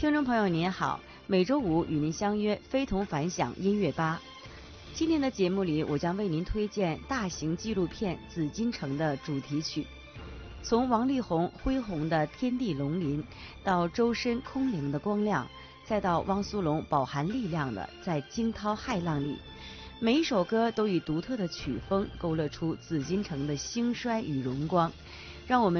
听众朋友您好，每周五与您相约非同凡响音乐吧。今天的节目里，我将为您推荐大型纪录片《紫禁城》的主题曲。从王力宏恢宏的《天地龙鳞》，到周深空灵的光亮，再到汪苏泷饱含力量的在惊涛骇浪里，每一首歌都以独特的曲风勾勒出紫禁城的兴衰与荣光，让我们